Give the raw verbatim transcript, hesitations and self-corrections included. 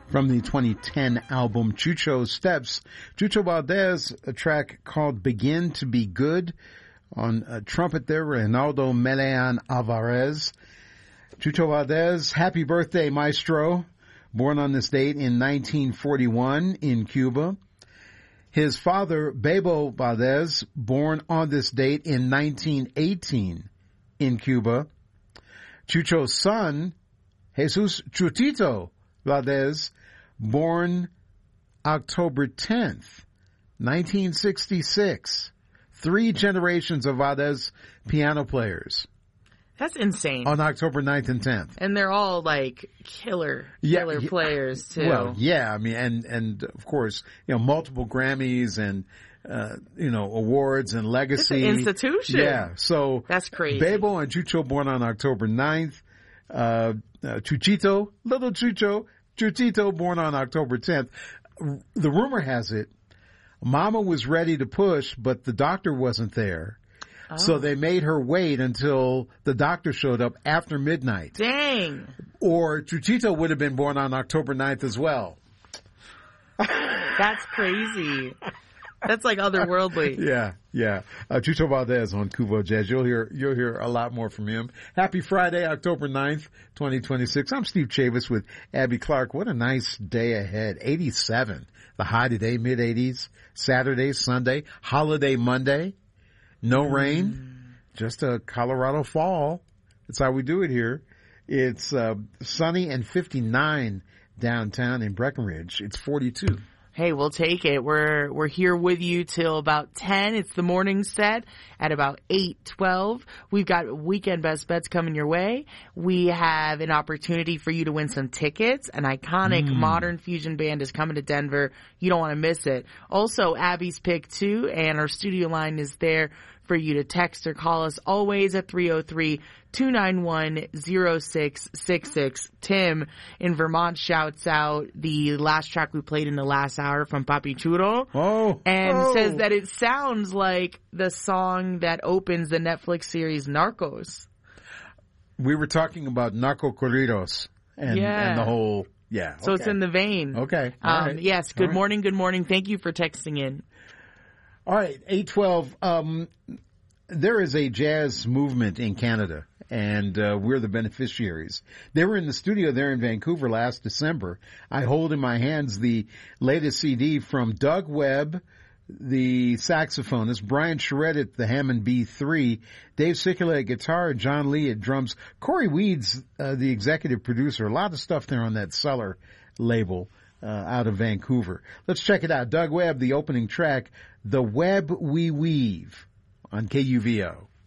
from the twenty ten album Chucho Steps. Chucho Valdez, a track called Begin to Be Good. On uh, trumpet there, Reynaldo Melean Alvarez. Chucho Valdez, happy birthday, maestro. Born on this date in nineteen forty-one in Cuba. His father, Bebo Valdez, born on this date in nineteen eighteen in Cuba. Chucho's son, Jesus Chutito Valdez, born October tenth, nineteen sixty-six. Three generations of Valdez piano players. That's insane. On October ninth and tenth. And they're all like killer, killer yeah, players too. Well, yeah, I mean, and, and of course, you know, multiple Grammys and, uh, you know, awards and legacy. It's an institution. Yeah. So. That's crazy. Bebo and Chucho born on October ninth. Uh, uh, Chuchito, little Chucho, Chuchito born on October tenth. The rumor has it, Mama was ready to push, but the doctor wasn't there. Oh. So they made her wait until the doctor showed up after midnight. Dang. Or Chuchito would have been born on October ninth as well. That's crazy. That's like otherworldly. Yeah, yeah. Uh, Chucho Valdez on Kuvo Jazz. You'll hear, you'll hear a lot more from him. Happy Friday, October ninth, twenty twenty-six. I'm Steve Chavis with Abby Clark. What a nice day ahead. eighty-seven. The high today, mid eighties. Saturday, Sunday, holiday Monday. No rain. Mm. Just a Colorado fall. That's how we do it here. It's, uh, sunny and fifty-nine downtown in Breckenridge. It's forty-two. Hey, we'll take it. We're, we're here with you till about ten. It's the morning set at about eight twelve. We've got weekend best bets coming your way. We have an opportunity for you to win some tickets. An iconic mm. modern fusion band is coming to Denver. You don't want to miss it. Also, Abby's pick too, and our studio line is there for you to text or call us always at three oh three, two nine one, oh six six six. Tim in Vermont shouts out the last track we played in the last hour from Papi Chulo. Oh. And oh. says that it sounds like the song that opens the Netflix series Narcos. We were talking about Narco Corridos and, yeah. and the whole, yeah. So okay. it's in the vein. Okay. Um, right. Yes. Good right. morning. Good morning. Thank you for texting in. All right, eight twelve. Um, there is a jazz movement in Canada, and uh, we're the beneficiaries. They were in the studio there in Vancouver last December. I hold in my hands the latest C D from Doug Webb, the saxophonist, Brian Charette at the Hammond B three, Dave Sikula at guitar, John Lee at drums, Corey Weeds, uh, the executive producer. A lot of stuff there on that Cellar label. Uh, out of Vancouver. Let's check it out. Doug Webb, the opening track, The Web We Weave on K U V O.